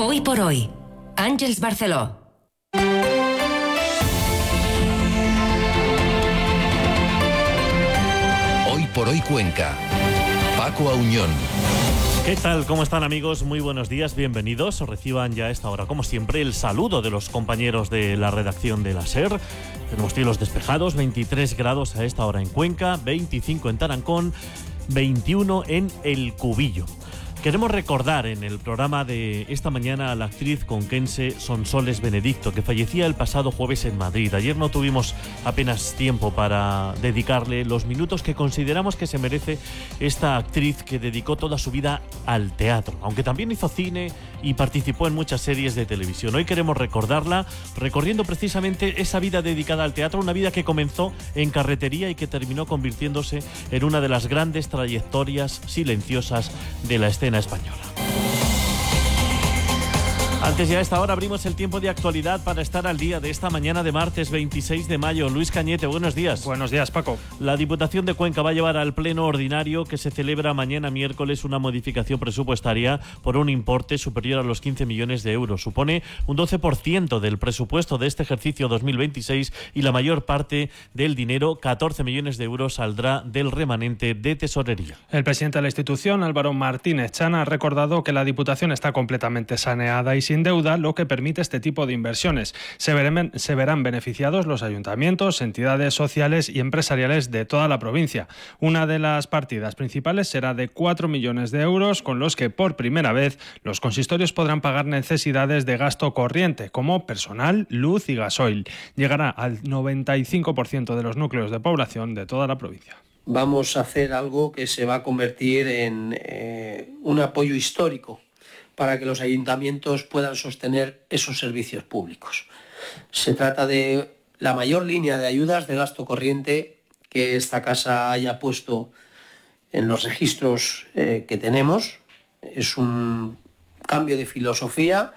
Hoy por hoy, Àngels Barceló. Hoy por hoy Cuenca. Paco Auñón. ¿Qué tal? ¿Cómo están, amigos? Muy buenos días, bienvenidos. Reciban ya a esta hora, como siempre, el saludo de los compañeros de la redacción de la SER. Tenemos cielos despejados, 23 grados a esta hora en Cuenca, 25 en Tarancón, 21 en El Cubillo. Queremos recordar en el programa de esta mañana a la actriz conquense Sonsoles Benedicto, que fallecía el pasado jueves en Madrid. Ayer no tuvimos apenas tiempo para dedicarle los minutos que consideramos que se merece esta actriz que dedicó toda su vida al teatro, aunque también hizo cine y participó en muchas series de televisión. Hoy queremos recordarla recorriendo precisamente esa vida dedicada al teatro, una vida que comenzó en carretería y que terminó convirtiéndose en una de las grandes trayectorias silenciosas de la escena española. Antes ya a esta hora abrimos el tiempo de actualidad para estar al día de esta mañana de martes 26 de mayo. Luis Cañete, buenos días. Buenos días, Paco. La Diputación de Cuenca va a llevar al pleno ordinario que se celebra mañana miércoles una modificación presupuestaria por un importe superior a los 15 millones de euros. Supone un 12% del presupuesto de este ejercicio 2026 y la mayor parte del dinero, 14 millones de euros, saldrá del remanente de tesorería. El presidente de la institución, Álvaro Martínez Chana, ha recordado que la Diputación está completamente saneada y sin deuda, lo que permite este tipo de inversiones. Se verán beneficiados los ayuntamientos, entidades sociales y empresariales de toda la provincia. Una de las partidas principales será de 4 millones de euros, con los que por primera vez los consistorios podrán pagar necesidades de gasto corriente, como personal, luz y gasoil. Llegará al 95% de los núcleos de población de toda la provincia. Vamos a hacer algo que se va a convertir en un apoyo histórico para que los ayuntamientos puedan sostener esos servicios públicos. Se trata de la mayor línea de ayudas de gasto corriente que esta casa haya puesto en los registros que tenemos. Es un cambio de filosofía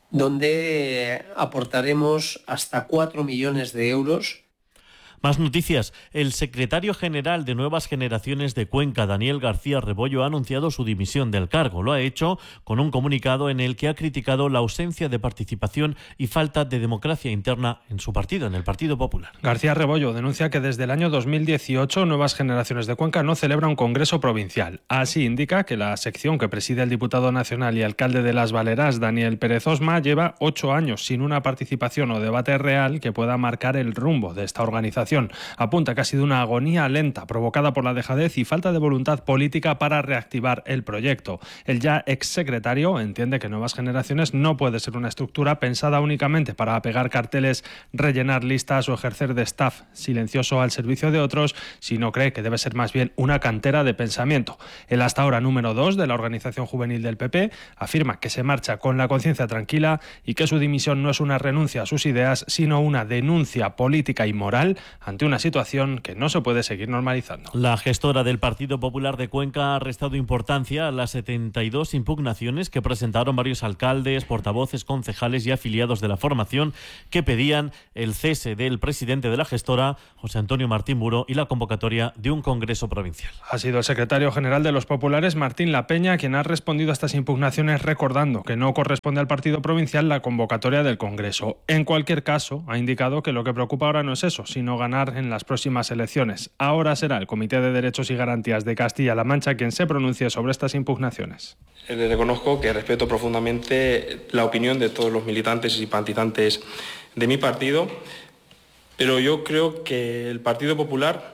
donde aportaremos hasta 4 millones de euros. Más noticias. El secretario general de Nuevas Generaciones de Cuenca, Daniel García Rebollo, ha anunciado su dimisión del cargo. Lo ha hecho con un comunicado en el que ha criticado la ausencia de participación y falta de democracia interna en su partido, en el Partido Popular. García Rebollo denuncia que desde el año 2018 Nuevas Generaciones de Cuenca no celebra un congreso provincial. Así indica que la sección que preside el diputado nacional y alcalde de Las Valeras, Daniel Pérez Osma, lleva 8 años sin una participación o debate real que pueda marcar el rumbo de esta organización. Apunta que ha sido una agonía lenta provocada por la dejadez y falta de voluntad política para reactivar el proyecto. El ya exsecretario entiende que Nuevas Generaciones no puede ser una estructura pensada únicamente para pegar carteles, rellenar listas o ejercer de staff silencioso al servicio de otros, sino cree que debe ser más bien una cantera de pensamiento. El hasta ahora número 2 de la organización juvenil del PP afirma que se marcha con la conciencia tranquila y que su dimisión no es una renuncia a sus ideas, sino una denuncia política y moral ante una situación que no se puede seguir normalizando. La gestora del Partido Popular de Cuenca ha restado importancia a las 72 impugnaciones que presentaron varios alcaldes, portavoces, concejales y afiliados de la formación que pedían el cese del presidente de la gestora, José Antonio Martín Muro, y la convocatoria de un congreso provincial. Ha sido el secretario general de los populares, Martín Lapeña, quien ha respondido a estas impugnaciones recordando que no corresponde al partido provincial la convocatoria del congreso. En cualquier caso, ha indicado que lo que preocupa ahora no es eso, sino ganar en las próximas elecciones. Ahora será el Comité de Derechos y Garantías de Castilla-La Mancha quien se pronuncie sobre estas impugnaciones. Le reconozco que respeto profundamente la opinión de todos los militantes y simpatizantes de mi partido, pero yo creo que el Partido Popular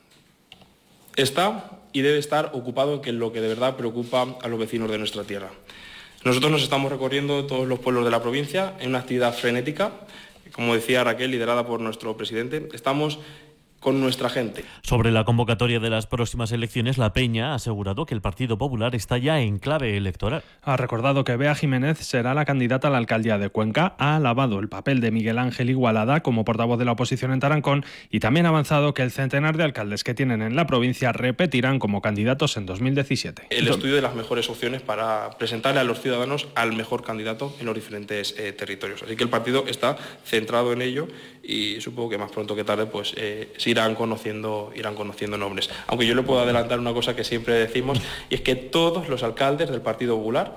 está y debe estar ocupado en lo que de verdad preocupa a los vecinos de nuestra tierra. Nosotros nos estamos recorriendo todos los pueblos de la provincia en una actividad frenética. Como decía Raquel, liderada por nuestro presidente, estamos con nuestra gente. Sobre la convocatoria de las próximas elecciones, La Peña ha asegurado que el Partido Popular está ya en clave electoral. Ha recordado que Bea Jiménez será la candidata a la alcaldía de Cuenca, ha alabado el papel de Miguel Ángel Igualada como portavoz de la oposición en Tarancón y también ha avanzado que el centenar de alcaldes que tienen en la provincia repetirán como candidatos en 2017. El estudio de las mejores opciones para presentarle a los ciudadanos al mejor candidato en los diferentes territorios. Así que el partido está centrado en ello y supongo que más pronto que tarde pues se irán conociendo nombres. Aunque yo le puedo adelantar una cosa que siempre decimos, y es que todos los alcaldes del Partido Popular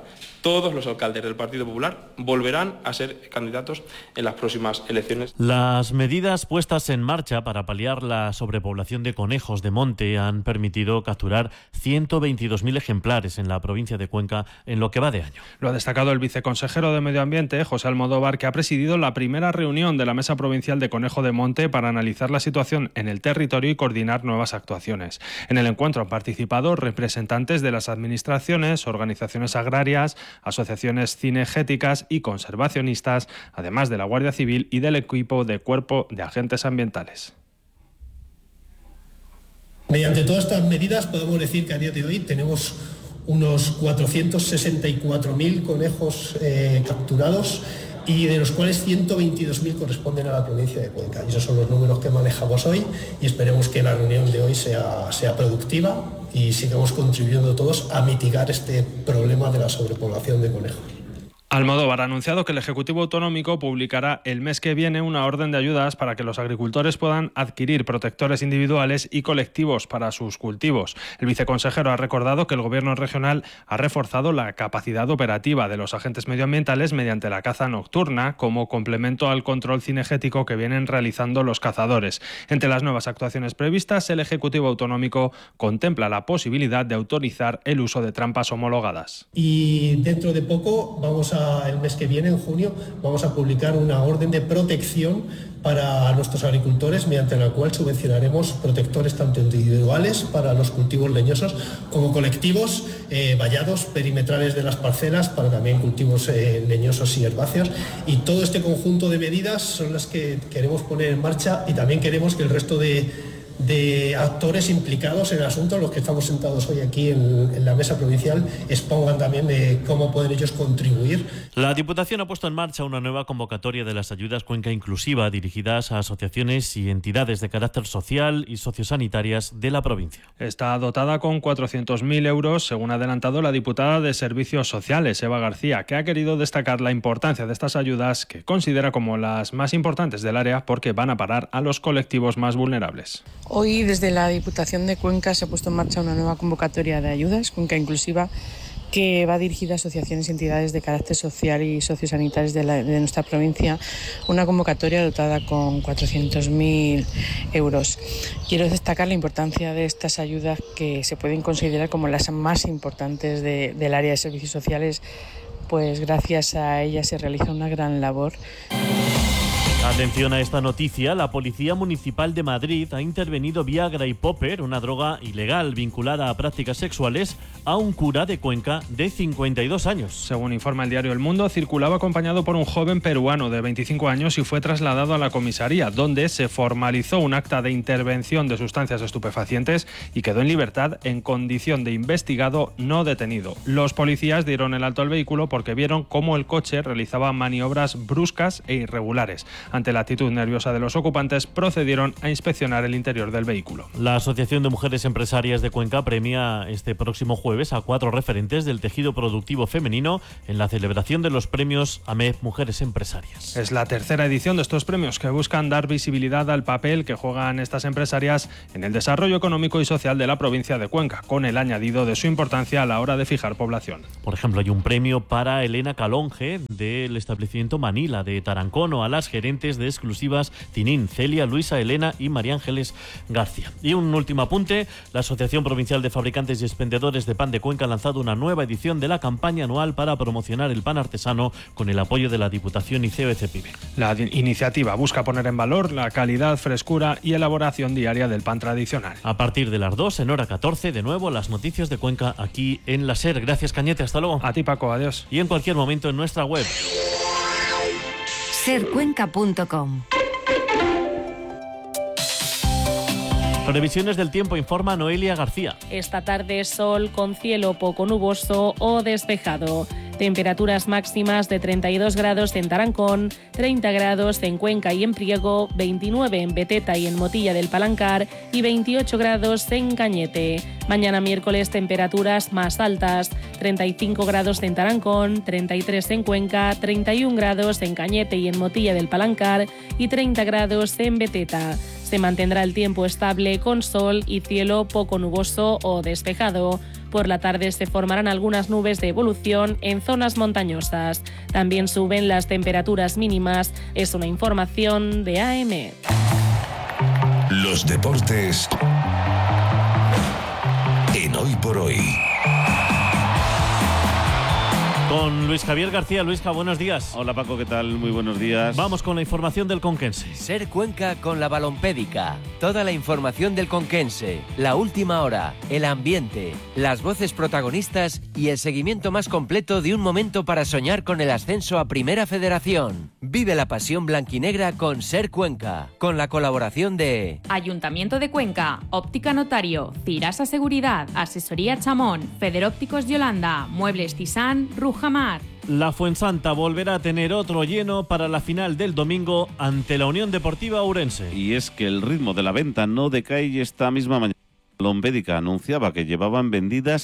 volverán a ser candidatos en las próximas elecciones. Las medidas puestas en marcha para paliar la sobrepoblación de conejos de monte han permitido capturar 122.000 ejemplares en la provincia de Cuenca en lo que va de año. Lo ha destacado el viceconsejero de Medio Ambiente, José Almodóvar, que ha presidido la primera reunión de la Mesa Provincial de Conejo de Monte para analizar la situación en el territorio y coordinar nuevas actuaciones. En el encuentro han participado representantes de las administraciones, organizaciones agrarias, asociaciones cinegéticas y conservacionistas, además de la Guardia Civil y del equipo de Cuerpo de Agentes Ambientales. Mediante todas estas medidas podemos decir que a día de hoy tenemos unos 464.000 conejos capturados, y de los cuales 122.000 corresponden a la provincia de Cuenca. Y esos son los números que manejamos hoy, y esperemos que la reunión de hoy sea productiva y sigamos contribuyendo todos a mitigar este problema de la sobrepoblación de conejos. Almodóvar ha anunciado que el Ejecutivo Autonómico publicará el mes que viene una orden de ayudas para que los agricultores puedan adquirir protectores individuales y colectivos para sus cultivos. El viceconsejero ha recordado que el Gobierno regional ha reforzado la capacidad operativa de los agentes medioambientales mediante la caza nocturna, como complemento al control cinegético que vienen realizando los cazadores. Entre las nuevas actuaciones previstas, el Ejecutivo Autonómico contempla la posibilidad de autorizar el uso de trampas homologadas. Y dentro de poco el mes que viene, en junio, vamos a publicar una orden de protección para nuestros agricultores, mediante la cual subvencionaremos protectores tanto individuales para los cultivos leñosos como colectivos, vallados perimetrales de las parcelas para también cultivos leñosos y herbáceos. Y todo este conjunto de medidas son las que queremos poner en marcha, y también queremos que el resto de actores implicados en el asunto, los que estamos sentados hoy aquí en la mesa provincial, expongan también de cómo pueden ellos contribuir. La Diputación ha puesto en marcha una nueva convocatoria de las ayudas Cuenca Inclusiva dirigidas a asociaciones y entidades de carácter social y sociosanitarias de la provincia. Está dotada con 400.000 euros, según ha adelantado la diputada de Servicios Sociales, Eva García, que ha querido destacar la importancia de estas ayudas, que considera como las más importantes del área porque van a parar a los colectivos más vulnerables. Hoy, desde la Diputación de Cuenca, se ha puesto en marcha una nueva convocatoria de ayudas, Cuenca Inclusiva, que va dirigida a asociaciones y entidades de carácter social y sociosanitarias de nuestra provincia, una convocatoria dotada con 400.000 euros. Quiero destacar la importancia de estas ayudas, que se pueden considerar como las más importantes del área de servicios sociales, pues gracias a ellas se realiza una gran labor. Atención a esta noticia, la Policía Municipal de Madrid ha intervenido Viagra y Popper, una droga ilegal vinculada a prácticas sexuales, a un cura de Cuenca de 52 años. Según informa el diario El Mundo, circulaba acompañado por un joven peruano de 25 años y fue trasladado a la comisaría, donde se formalizó un acta de intervención de sustancias estupefacientes y quedó en libertad en condición de investigado no detenido. Los policías dieron el alto al vehículo porque vieron cómo el coche realizaba maniobras bruscas e irregulares. Ante la actitud nerviosa de los ocupantes, procedieron a inspeccionar el interior del vehículo. La Asociación de Mujeres Empresarias de Cuenca premia este próximo jueves a 4 referentes del tejido productivo femenino en la celebración de los premios AMEF Mujeres Empresarias. Es la tercera edición de estos premios, que buscan dar visibilidad al papel que juegan estas empresarias en el desarrollo económico y social de la provincia de Cuenca, con el añadido de su importancia a la hora de fijar población. Por ejemplo, hay un premio para Elena Calonge del establecimiento Manila de Tarancono, a las gerentes de exclusivas Tinín, Celia, Luisa, Elena y María Ángeles García. Y un último apunte, la Asociación Provincial de Fabricantes y Expendedores de Pan de Cuenca ha lanzado una nueva edición de la campaña anual para promocionar el pan artesano con el apoyo de la Diputación y COECPIBE. La iniciativa busca poner en valor la calidad, frescura y elaboración diaria del pan tradicional. A partir de las 2, en hora 14, de nuevo las noticias de Cuenca aquí en la SER. Gracias, Cañete, hasta luego. A ti, Paco, adiós. Y en cualquier momento en nuestra web. sercuenca.com. Previsiones del tiempo, informa Noelia García. Esta tarde sol con cielo poco nuboso o despejado. Temperaturas máximas de 32 grados en Tarancón, 30 grados en Cuenca y en Priego, 29 en Beteta y en Motilla del Palancar y 28 grados en Cañete. Mañana miércoles temperaturas más altas, 35 grados en Tarancón, 33 en Cuenca, 31 grados en Cañete y en Motilla del Palancar y 30 grados en Beteta. Se mantendrá el tiempo estable con sol y cielo poco nuboso o despejado. Por la tarde se formarán algunas nubes de evolución en zonas montañosas. También suben las temperaturas mínimas. Es una información de AM. Los deportes en Hoy por Hoy. Con Luis Javier García. Luisja, buenos días. Hola Paco, ¿qué tal? Muy buenos días. Vamos con la información del conquense. Ser Cuenca con la Balompédica. Toda la información del conquense, la última hora, el ambiente, las voces protagonistas y el seguimiento más completo de un momento para soñar con el ascenso a Primera Federación. Vive la pasión blanquinegra con Ser Cuenca, con la colaboración de Ayuntamiento de Cuenca, Óptica Notario, Cirasa Seguridad, Asesoría Chamón, Federópticos Yolanda, Muebles Tisán, Rujamar. La Fuensanta volverá a tener otro lleno para la final del domingo ante la Unión Deportiva Ourense. Y es que el ritmo de la venta no decae y esta misma mañana la Balompédica anunciaba que llevaban vendidas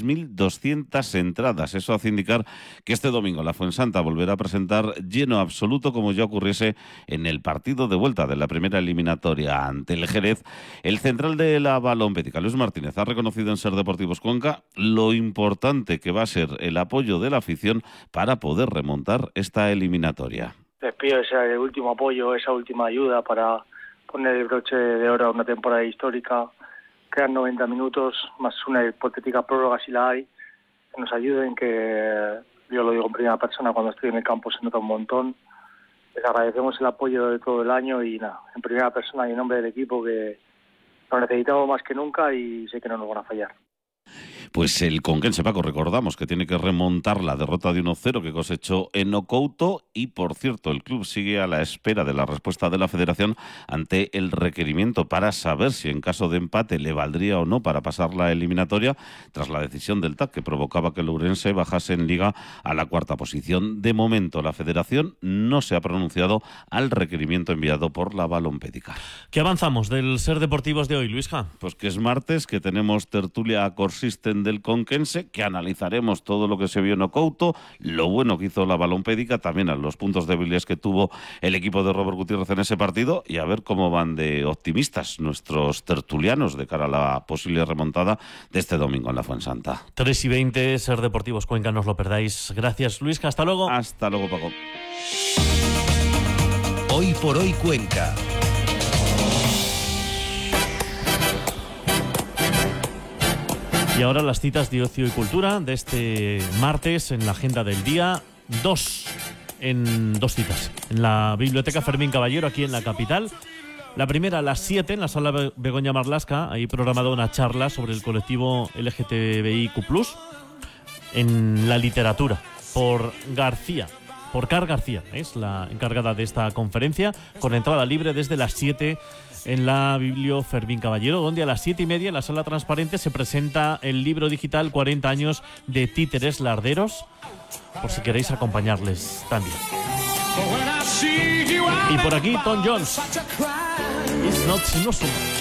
6.200 entradas. Eso hace indicar que este domingo la Fuensanta volverá a presentar lleno absoluto como ya ocurriese en el partido de vuelta de la primera eliminatoria ante el Jerez. El central de la Balompédica, Luis Martínez, ha reconocido en Ser Deportivos Cuenca lo importante que va a ser el apoyo de la afición para poder remontar esta eliminatoria. Les pido ese último apoyo, esa última ayuda para poner el broche de oro a una temporada histórica. Quedan 90 minutos, más una hipotética prórroga si la hay, que nos ayuden, que yo lo digo en primera persona, cuando estoy en el campo se nota un montón. Les agradecemos el apoyo de todo el año y nada, en primera persona y en nombre del equipo que lo necesitamos más que nunca y sé que no nos van a fallar. Pues el conquense, Paco, recordamos que tiene que remontar la derrota de 1-0 que cosechó en Ocouto y, por cierto, el club sigue a la espera de la respuesta de la Federación ante el requerimiento para saber si en caso de empate le valdría o no para pasar la eliminatoria tras la decisión del TAC que provocaba que el Ourense bajase en Liga a la cuarta posición. De momento, la Federación no se ha pronunciado al requerimiento enviado por la Balompédica. ¿Qué avanzamos del Ser Deportivos de hoy, Luisja? Pues que es martes, que tenemos tertulia Corsisten del conquense, que analizaremos todo lo que se vio en Ocouto, lo bueno que hizo la Balompédica, también a los puntos débiles que tuvo el equipo de Robert Gutiérrez en ese partido y a ver cómo van de optimistas nuestros tertulianos de cara a la posible remontada de este domingo en la Fuensanta. 3:20, Ser Deportivos Cuenca, no os lo perdáis. Gracias, Luis, hasta luego. Hasta luego, Paco. Hoy por Hoy Cuenca. Y ahora las citas de ocio y cultura de este martes en la agenda del día. Dos citas. En la Biblioteca Fermín Caballero, aquí en la capital. La primera a las 7 en la Sala Begoña Marlaska. Ahí programada una charla sobre el colectivo LGTBIQ+, en la literatura, por Car García, es la encargada de esta conferencia, con entrada libre desde las 7 en la Biblio Fermín Caballero, donde a las 7:30 en la Sala Transparente se presenta el libro digital 40 años de títeres larderos, por si queréis acompañarles también. Y por aquí Tom Jones. It's not